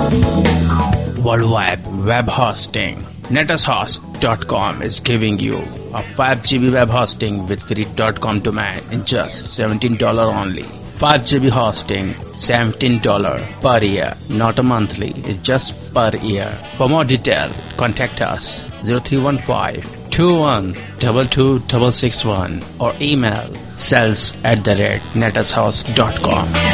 Worldwide web hosting. NetAsHost.com is giving you a 5 GB web hosting with free .com domain in just $17 only. 5 GB hosting, $17 per year, not a monthly, it's just per year. For more detail, contact us 0315-2122-661 or email sales@netashouse.com.